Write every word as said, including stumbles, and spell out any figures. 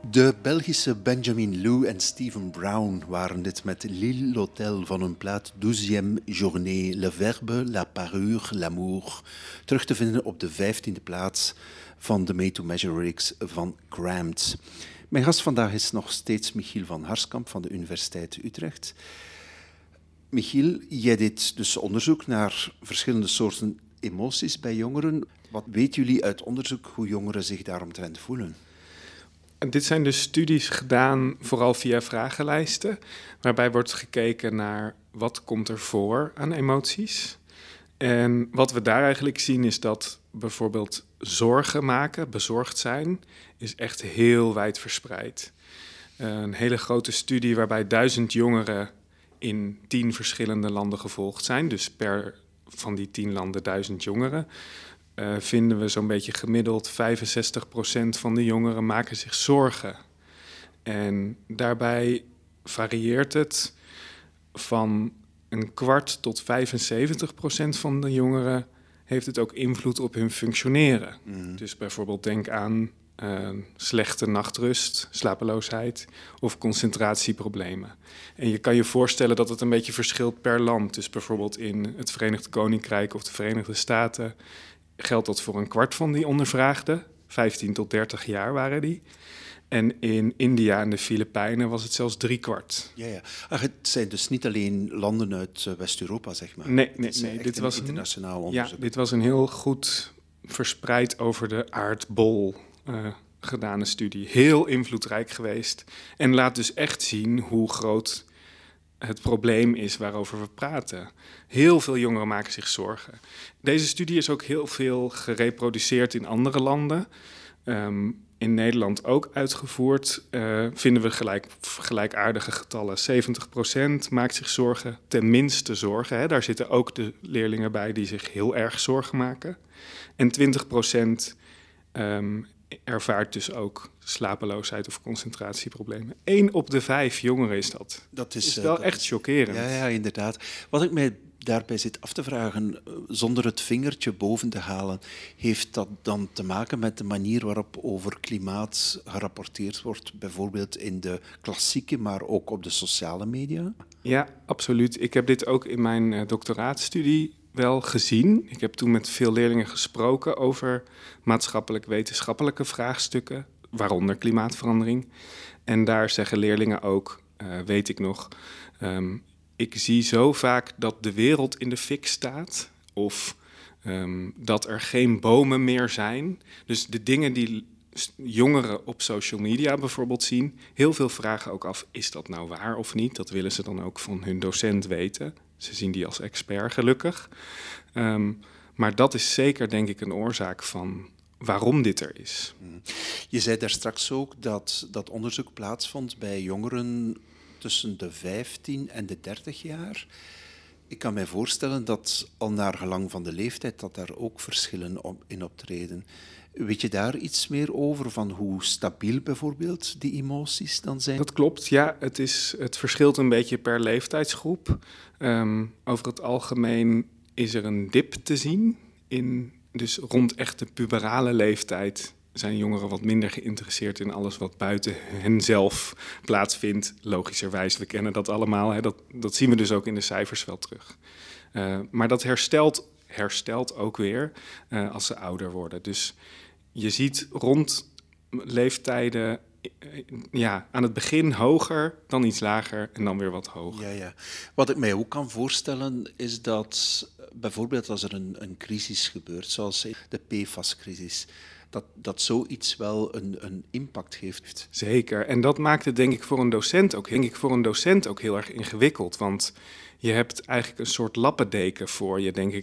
De Belgische Benjamin Lou en Stephen Brown waren dit met L'Île l'Hôtel van hun plaat douzième journée, Le Verbe, La Parure, L'Amour, terug te vinden op de vijftiende plaats van de Made to Measure reeks van Crammed. Mijn gast vandaag is nog steeds Michiel van Harskamp van de Universiteit Utrecht. Michiel, jij deed dus onderzoek naar verschillende soorten emoties bij jongeren. Wat weten jullie uit onderzoek hoe jongeren zich daaromtrent voelen? Dit zijn dus studies gedaan vooral via vragenlijsten, waarbij wordt gekeken naar wat komt er voor aan emoties. En wat we daar eigenlijk zien is dat bijvoorbeeld zorgen maken, bezorgd zijn, is echt heel wijd verspreid. Een hele grote studie waarbij duizend jongeren in tien verschillende landen gevolgd zijn, dus per van die tien landen duizend jongeren. Uh, vinden we zo'n beetje gemiddeld vijfenzestig procent van de jongeren maken zich zorgen. En daarbij varieert het van een kwart tot vijfenzeventig procent van de jongeren heeft het ook invloed op hun functioneren. Mm. Dus bijvoorbeeld denk aan uh, slechte nachtrust, slapeloosheid of concentratieproblemen. En je kan je voorstellen dat het een beetje verschilt per land. Dus bijvoorbeeld in het Verenigd Koninkrijk of de Verenigde Staten geldt dat voor een kwart van die ondervraagden. vijftien tot dertig jaar waren die. En in India en de Filipijnen was het zelfs drie kwart. Ja, ja. Ach, het zijn dus niet alleen landen uit uh, West-Europa, zeg maar. Nee, nee, nee. Dit was een internationaal onderzoek. Ja, dit was een heel goed verspreid over de aardbol uh, gedane studie. Heel invloedrijk geweest. En laat dus echt zien hoe groot het probleem is waarover we praten. Heel veel jongeren maken zich zorgen. Deze studie is ook heel veel gereproduceerd in andere landen. Um, in Nederland ook uitgevoerd. Uh, vinden we gelijk, gelijkaardige getallen. zeventig procent maakt zich zorgen, tenminste zorgen. Hè. Daar zitten ook de leerlingen bij die zich heel erg zorgen maken. En twintig procent um, ervaart dus ook slapeloosheid of concentratieproblemen. Eén op de vijf jongeren is dat. Dat is, is wel uh, echt chockerend. Ja, ja, inderdaad. Wat ik mij daarbij zit af te vragen, zonder het vingertje boven te halen, heeft dat dan te maken met de manier waarop over klimaat gerapporteerd wordt, bijvoorbeeld in de klassieke, maar ook op de sociale media? Ja, absoluut. Ik heb dit ook in mijn uh, doctoraatstudie wel gezien. Ik heb toen met veel leerlingen gesproken over maatschappelijk-wetenschappelijke vraagstukken, waaronder klimaatverandering. En daar zeggen leerlingen ook, uh, weet ik nog, um, ik zie zo vaak dat de wereld in de fik staat of um, dat er geen bomen meer zijn. Dus de dingen die jongeren op social media bijvoorbeeld zien, heel veel vragen ook af, is dat nou waar of niet? Dat willen ze dan ook van hun docent weten. Ze zien die als expert, gelukkig. Um, maar dat is zeker, denk ik, een oorzaak van waarom dit er is. Je zei daar straks ook dat dat onderzoek plaatsvond bij jongeren tussen de vijftien en de dertig jaar. Ik kan mij voorstellen dat al naar gelang van de leeftijd dat daar ook verschillen op, in optreden. Weet je daar iets meer over, van hoe stabiel bijvoorbeeld die emoties dan zijn? Dat klopt, ja. Het, is, het verschilt een beetje per leeftijdsgroep. Um, over het algemeen is er een dip te zien. In, dus rond echt de puberale leeftijd zijn jongeren wat minder geïnteresseerd in alles wat buiten henzelf plaatsvindt. Logischerwijs, we kennen dat allemaal. Hè. Dat, dat zien we dus ook in de cijfers wel terug. Uh, maar dat herstelt, herstelt ook weer uh, als ze ouder worden. Dus je ziet rond leeftijden ja, aan het begin hoger, dan iets lager en dan weer wat hoger. Ja, ja. Wat ik mij ook kan voorstellen is dat bijvoorbeeld als er een, een crisis gebeurt, zoals de P F A S-crisis, dat, dat zoiets wel een, een impact heeft. Zeker. En dat maakt het denk ik voor een docent ook, denk ik voor een docent ook heel erg ingewikkeld. Want je hebt eigenlijk een soort lappendeken voor je, denk ik,